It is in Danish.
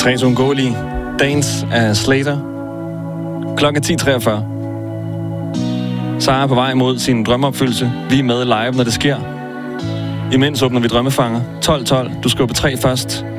P3's uundgåelige Dance af Slater. Klokken er 10:43. Sara er på vej mod sin drømmeopfyldelse. Vi er med live, når det sker. Imens åbner vi drømmefanger. 12:12. Du skal på 3 først.